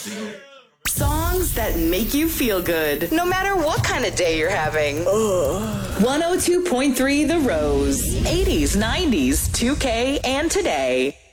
Songs that make you feel good, no matter what kind of day you're having. 102.3 The Rose. 80s, 90s, 2K, and today.